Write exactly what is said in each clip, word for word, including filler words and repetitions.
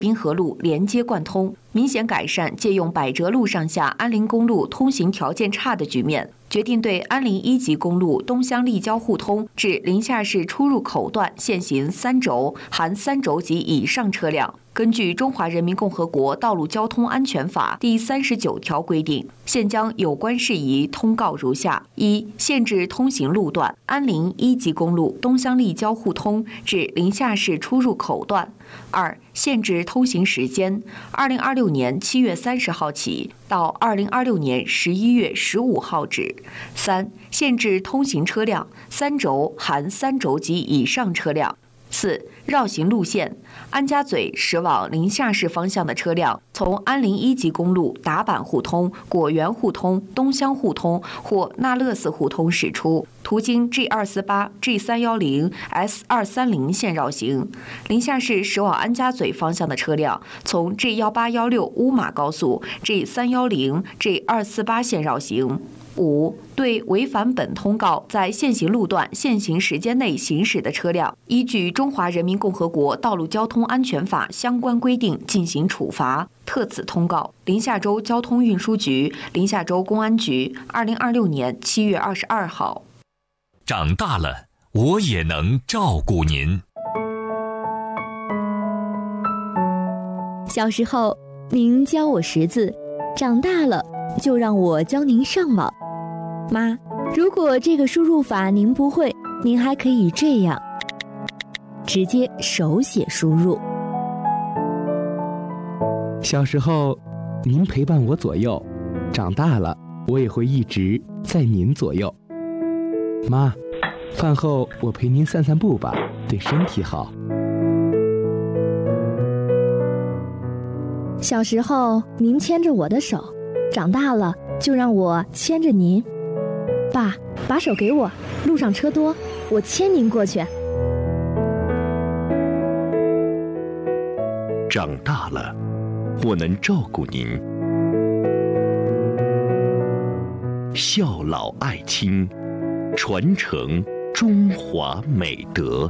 滨河路连接贯通，明显改善借用百折路上下安林公路通行条件差的局面，决定对安林一级公路东乡立交互通至临夏市出入口段限行三轴（含三轴及以上车辆）。根据《中华人民共和国道路交通安全法》第三十九条规定，现将有关事宜通告如下：一、限制通行路段：安林一级公路东乡立交互通至临夏市出入口段；二、限制通行时间：二零二六年七月三十号起到二零二六年十一月十五号止；三、限制通行车辆：三轴（含三轴及以上车辆）。四、绕行路线：安家嘴驶往临夏市方向的车辆，从安林一级公路达坂互通、果园互通、东乡互通或那乐寺互通驶出，途经 G 二四八、G 三一零、S 二三零线绕行。临夏市驶往安家嘴方向的车辆，从 G 一八一六乌马高速、G 三一零、G 二四八线绕行。五、对违反本通告在限行路段限行时间内行驶的车辆，依据《中华人民共和国道路交通安全法》相关规定进行处罚。特此通告，临夏州交通运输局、临夏州公安局，二零二六年七月二十二号。 长大了，我也能照顾您。 小时候，您教我识字，长大了就让我教您上网。妈，如果这个输入法您不会，您还可以这样，直接手写输入。 小时候，您陪伴我左右，长大了，我也会一直在您左右。妈，饭后我陪您散散步吧，对身体好。 小时候，您牵着我的手，长大了就让我牵着您。爸，把手给我，路上车多，我牵您过去。 长大了，我能照顾您。孝老爱亲，传承中华美德。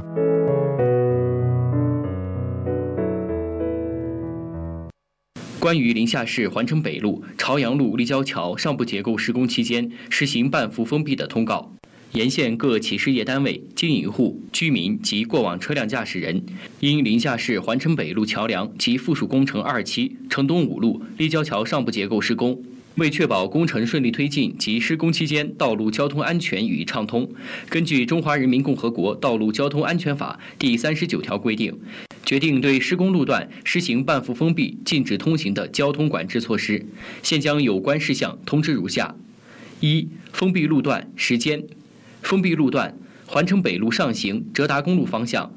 关于临夏市环城北路、朝阳路立交桥上部结构施工期间实行半幅封闭的通告，沿线各企事业单位、经营户、居民及过往车辆驾驶人，因临夏市环城北路桥梁及附属工程二期、城东五路立交桥上部结构施工，为确保工程顺利推进及施工期间道路交通安全与畅通，根据《中华人民共和国道路交通安全法》第三十九条规定，决定对施工路段施行半幅封闭、禁止通行的交通管制措施。现将有关事项通知如下：一、封闭路段时间。封闭路段：环城北路上行折达公路方向